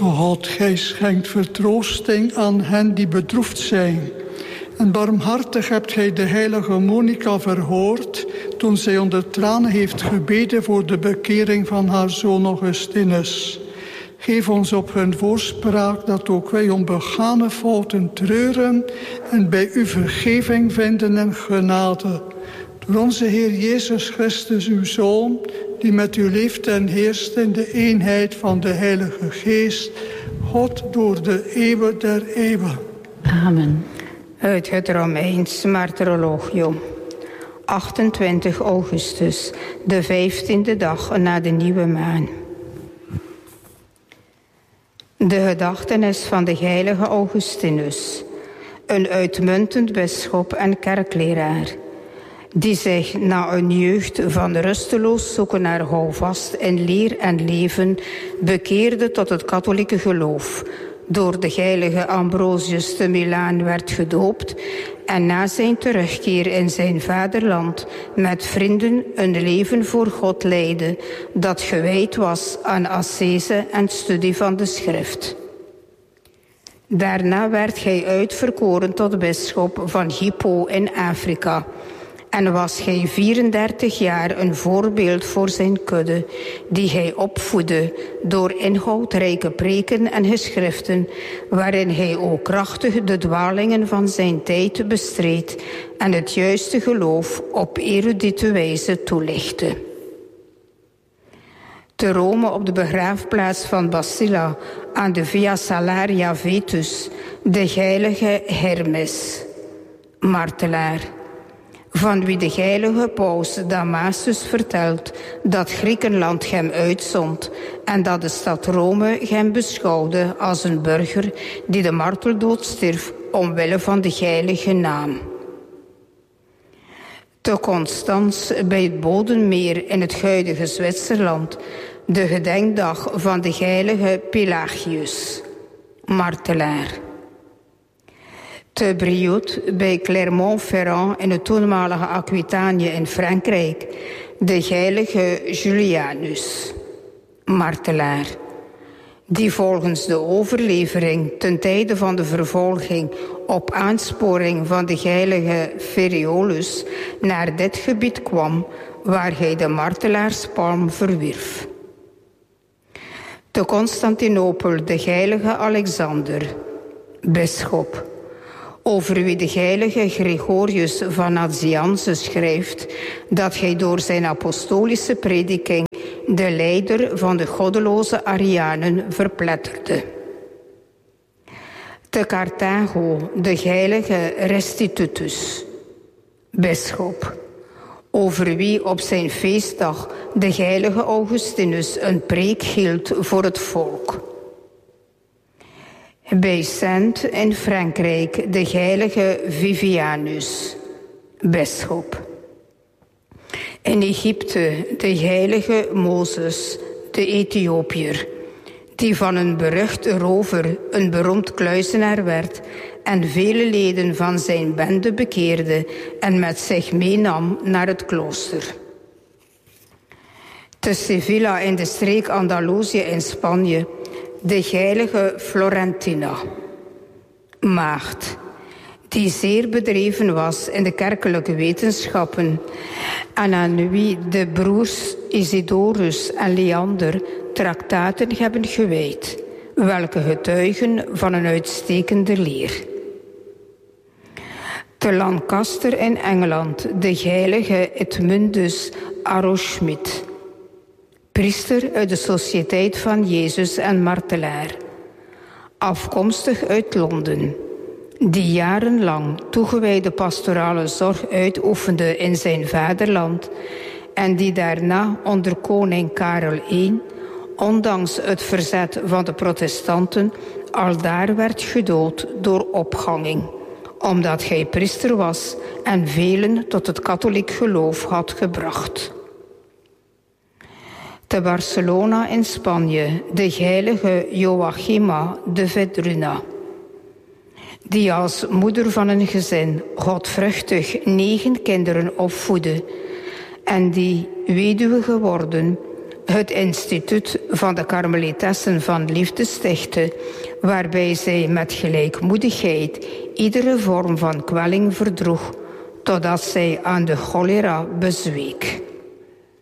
God, gij schenkt vertroosting aan hen die bedroefd zijn. En barmhartig hebt gij de heilige Monica verhoord toen zij onder tranen heeft gebeden voor de bekering van haar zoon Augustinus. Geef ons op hun voorspraak dat ook wij om begane fouten treuren en bij u vergeving vinden en genade. Door onze Heer Jezus Christus, uw Zoon, die met u leeft en heerst in de eenheid van de Heilige Geest, God door de eeuwen der eeuwen. Amen. Uit het Romeins Martyrologium. 28 augustus, de 15e dag na de nieuwe maan. De gedachtenis van de heilige Augustinus, een uitmuntend bisschop en kerkleraar, die zich na een jeugd van rusteloos zoeken naar houvast in leer en leven bekeerde tot het katholieke geloof, door de heilige Ambrosius te Milaan werd gedoopt en na zijn terugkeer in zijn vaderland met vrienden een leven voor God leidde dat gewijd was aan ascese en studie van de schrift. Daarna werd hij uitverkoren tot bisschop van Hippo in Afrika en was hij 34 jaar een voorbeeld voor zijn kudde, die hij opvoedde door inhoudrijke preken en geschriften, waarin hij ook krachtig de dwalingen van zijn tijd bestreed en het juiste geloof op erudite wijze toelichtte. Te Rome op de begraafplaats van Basila aan de Via Salaria Vetus, de heilige Hermes, martelaar, van wie de heilige paus Damasus vertelt dat Griekenland hem uitzond en dat de stad Rome hem beschouwde als een burger die de marteldood stierf omwille van de heilige naam. Te Constance bij het Bodenmeer in het huidige Zwitserland, de gedenkdag van de heilige Pelagius, martelaar. Te Brioude bij Clermont-Ferrand in het toenmalige Aquitanië in Frankrijk, de heilige Julianus, martelaar, die volgens de overlevering ten tijde van de vervolging op aansporing van de heilige Feriolus naar dit gebied kwam, waar hij de martelaarspalm verwierf. Te Constantinopel de heilige Alexander, bisschop, over wie de heilige Gregorius van Nazianze schrijft dat hij door zijn apostolische prediking de leider van de goddeloze Arianen verpletterde. Te Carthago de heilige Restitutus, bisschop, over wie op zijn feestdag de heilige Augustinus een preek hield voor het volk. Bij Saint in Frankrijk de heilige Vivianus, bisschop. In Egypte de heilige Mozes, de Ethiopiër, die van een berucht rover een beroemd kluizenaar werd en vele leden van zijn bende bekeerde en met zich meenam naar het klooster. Te Sevilla in de streek Andalusië in Spanje de heilige Florentina, maagd, die zeer bedreven was in de kerkelijke wetenschappen en aan wie de broers Isidorus en Leander traktaten hebben gewijd, welke getuigen van een uitstekende leer. Te Lancaster in Engeland de heilige Edmundus Arrowsmith, priester uit de Sociëteit van Jezus en martelaar, afkomstig uit Londen, die jarenlang toegewijde pastorale zorg uitoefende in zijn vaderland en die daarna onder koning Karel I, ondanks het verzet van de protestanten, aldaar werd gedood door opganging, omdat hij priester was en velen tot het katholiek geloof had gebracht. Te Barcelona in Spanje de heilige Joachima de Vedruna, die als moeder van een gezin godvruchtig 9 kinderen opvoedde en die, weduwe geworden, het instituut van de Karmelitessen van Liefde stichtte, waarbij zij met gelijkmoedigheid iedere vorm van kwelling verdroeg, totdat zij aan de cholera bezweek.